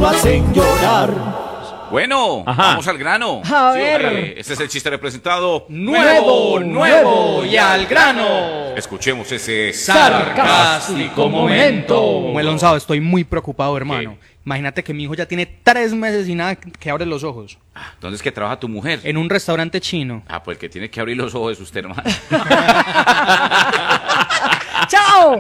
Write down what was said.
lo hacen llorar. Bueno, Ajá. vamos al grano. A Sí, ver. hombre, este es el chiste representado. Nuevo y al grano. Escuchemos ese Sarcástico momento. Muelón, sabes, estoy muy preocupado, hermano. Imagínate que mi hijo ya tiene 3 meses y nada que abre los ojos. ¿Dónde es que trabaja tu mujer? En un restaurante chino. Ah, pues el que tiene que abrir los ojos es usted, hermano. ¡Chao!